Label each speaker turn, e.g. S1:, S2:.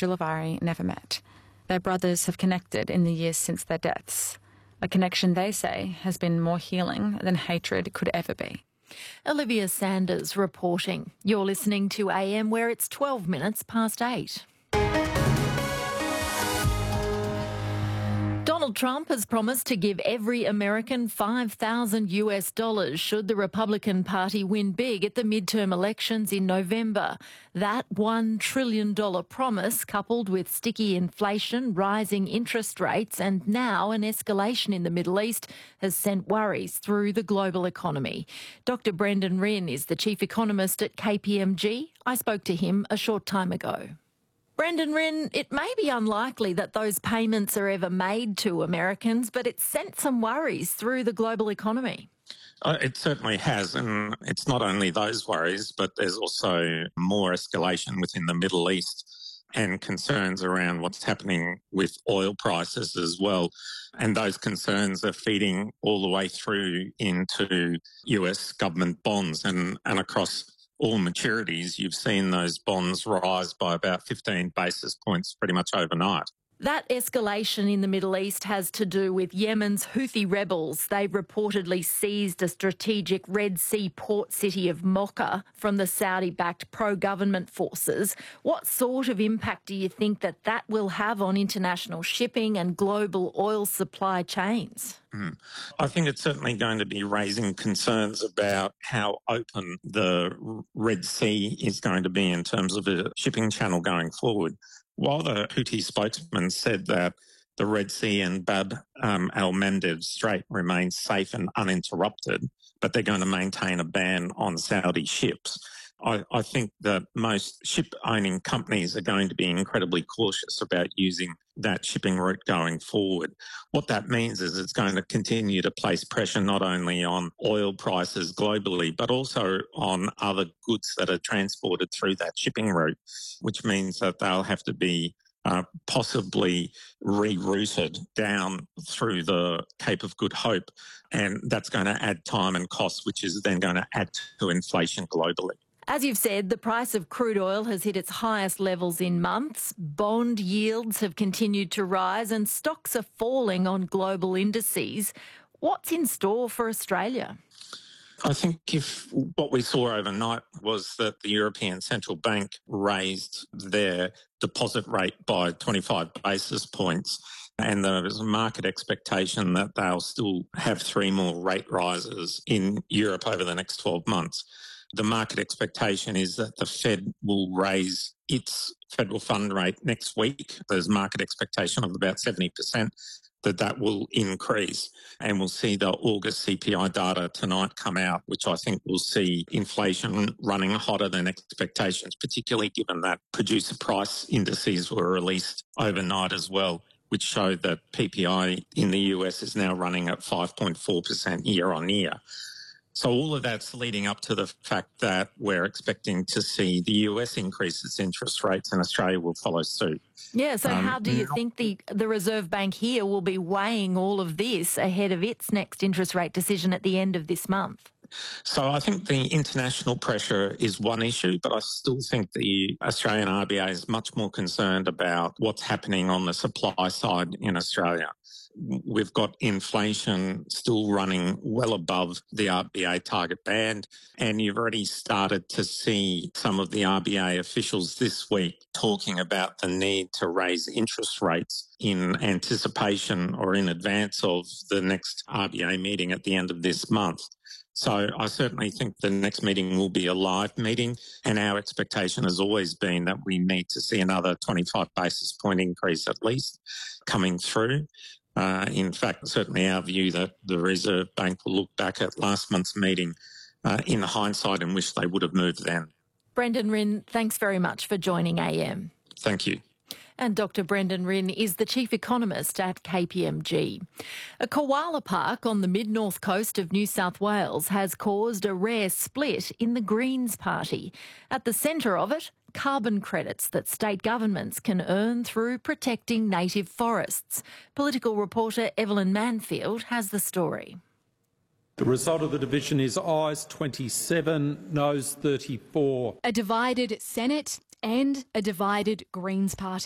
S1: Julivari never met. Their brothers have connected in the years since their deaths. A connection they say has been more healing than hatred could ever be.
S2: Olivia Sanders reporting. You're listening to AM, where it's 12 minutes past 8. Donald Trump has promised to give every American $5,000 should the Republican Party win big at the midterm elections in November. That $1 trillion promise, coupled with sticky inflation, rising interest rates and now an escalation in the Middle East, has sent worries through the global economy. Dr. Brendan Rinn is the chief economist at KPMG. I spoke to him a short time ago. Brendan Rinn, it may be unlikely that those payments are ever made to Americans, but it's sent some worries through the global economy.
S3: It certainly has, and it's not only those worries, but there's also more escalation within the Middle East and concerns around what's happening with oil prices as well. And those concerns are feeding all the way through into US government bonds and across all maturities. You've seen those bonds rise by about 15 basis points pretty much overnight.
S2: That escalation in the Middle East has to do with Yemen's Houthi rebels. They've reportedly seized a strategic Red Sea port city of Mocha from the Saudi-backed pro-government forces. What sort of impact do you think that will have on international shipping and global oil supply chains?
S3: I think it's certainly going to be raising concerns about how open the Red Sea is going to be in terms of a shipping channel going forward. While the Houthi spokesman said that the Red Sea and Bab al-Mandeb Strait remains safe and uninterrupted, but they're going to maintain a ban on Saudi ships, I think that most ship-owning companies are going to be incredibly cautious about using that shipping route going forward. What that means is it's going to continue to place pressure not only on oil prices globally, but also on other goods that are transported through that shipping route, which means that they'll have to be possibly rerouted down through the Cape of Good Hope. And that's going to add time and cost, which is then going to add to inflation globally.
S2: As you've said, the price of crude oil has hit its highest levels in months. Bond yields have continued to rise and stocks are falling on global indices. What's in store for Australia?
S3: I think if what we saw overnight was that the European Central Bank raised their deposit rate by 25 basis points, and there was a market expectation that they'll still have 3 more rate rises in Europe over the next 12 months. The market expectation is that the Fed will raise its federal fund rate next week. There's market expectation of about 70% that will increase. And we'll see the August CPI data tonight come out, which I think will see inflation running hotter than expectations, particularly given that producer price indices were released overnight as well, which showed that PPI in the US is now running at 5.4% year on year. So all of that's leading up to the fact that we're expecting to see the US increase its interest rates and Australia will follow suit.
S2: Yeah, so how do you think the Reserve Bank here will be weighing all of this ahead of its next interest rate decision at the end of this month?
S3: So I think the international pressure is one issue, but I still think the Australian RBA is much more concerned about what's happening on the supply side in Australia. We've got inflation still running well above the RBA target band, and you've already started to see some of the RBA officials this week talking about the need to raise interest rates in anticipation or in advance of the next RBA meeting at the end of this month. So I certainly think the next meeting will be a live meeting, and our expectation has always been that we need to see another 25 basis point increase at least coming through. In fact, certainly our view that the Reserve Bank will look back at last month's meeting in hindsight and wish they would have moved then.
S2: Brendan Rinn, thanks very much for joining AM.
S3: Thank you.
S2: And Dr. Brendan Rinn is the chief economist at KPMG. A koala park on the mid-north coast of New South Wales has caused a rare split in the Greens Party. At the centre of it, carbon credits that state governments can earn through protecting native forests. Political reporter Evelyn Manfield has the story.
S4: The result of the division is ayes 27, noes 34.
S5: A divided Senate and a divided Greens Party.